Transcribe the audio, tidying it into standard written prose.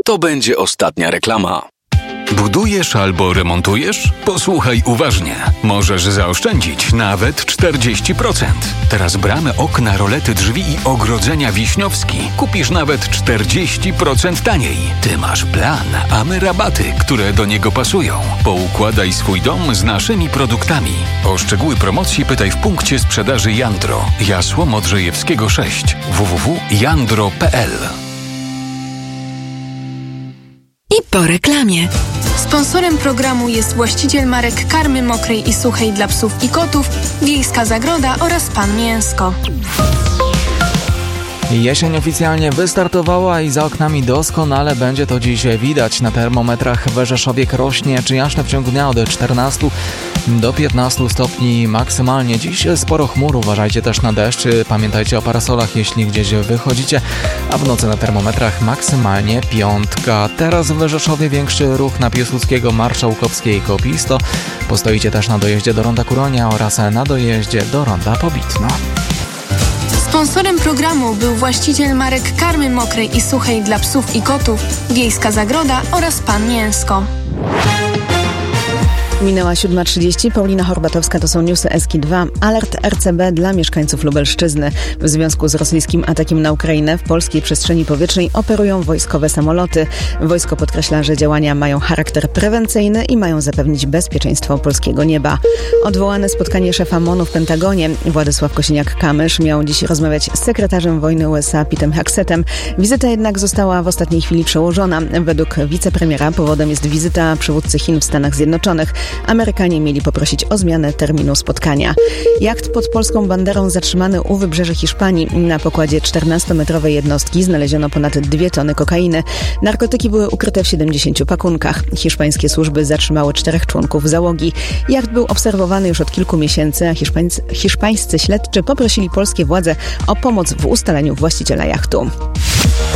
to będzie ostatnia reklama. Budujesz albo remontujesz? Posłuchaj uważnie. Możesz zaoszczędzić nawet 40%. Teraz bramy, okna, rolety, drzwi i ogrodzenia Wiśniowski kupisz nawet 40% taniej. Ty masz plan, a my rabaty, które do niego pasują. Poukładaj swój dom z naszymi produktami. O szczegóły promocji pytaj w punkcie sprzedaży Jandro. Jasło Modrzejewskiego 6. www.jandro.pl. I po reklamie. Sponsorem programu jest właściciel marek karmy mokrej i suchej dla psów i kotów, Wiejska Zagroda oraz Pan Mięsko. Jesień oficjalnie wystartowała i za oknami doskonale będzie to dziś widać. Na termometrach w Rzeszowie rośnie czy jaśne w ciągu dnia od 14 do 15 stopni maksymalnie. Dziś sporo chmur, uważajcie też na deszcz. Pamiętajcie o parasolach, jeśli gdzieś wychodzicie. A w nocy na termometrach maksymalnie 5. Teraz w Rzeszowie większy ruch na Piłsudskiego, Marszałkowskiej i Kopisto. Postoicie też na dojeździe do Ronda Kuronia oraz na dojeździe do Ronda Pobitno. Sponsorem programu był właściciel marek karmy mokrej i suchej dla psów i kotów, Wiejska Zagroda oraz Pan Mięsko. Minęła 7:30. Paulina Horbatowska, to są newsy SK2. Alert RCB dla mieszkańców Lubelszczyzny. W związku z rosyjskim atakiem na Ukrainę w polskiej przestrzeni powietrznej operują wojskowe samoloty. Wojsko podkreśla, że działania mają charakter prewencyjny i mają zapewnić bezpieczeństwo polskiego nieba. Odwołane spotkanie szefa MON-u w Pentagonie. Władysław Kosiniak-Kamysz miał dziś rozmawiać z sekretarzem wojny USA Petem Hexetem. Wizyta jednak została w ostatniej chwili przełożona. Według wicepremiera powodem jest wizyta przywódcy Chin w Stanach Zjednoczonych. Amerykanie mieli poprosić o zmianę terminu spotkania. Jacht pod polską banderą zatrzymany u wybrzeży Hiszpanii. Na pokładzie 14-metrowej jednostki znaleziono ponad 2 tony kokainy. Narkotyki były ukryte w 70 pakunkach. Hiszpańskie służby zatrzymały 4 członków załogi. Jacht był obserwowany już od kilku miesięcy, a hiszpańscy śledczy poprosili polskie władze o pomoc w ustaleniu właściciela jachtu.